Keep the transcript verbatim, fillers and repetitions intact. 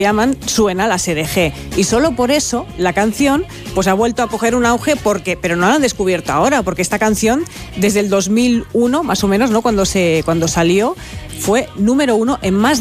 llaman Suena la S D G, y solo por eso la canción pues ha vuelto a coger un auge, porque pero no la han descubierto ahora, porque esta canción desde el dos mil uno más o menos, ¿no?, cuando se cuando salió, fue número uno en más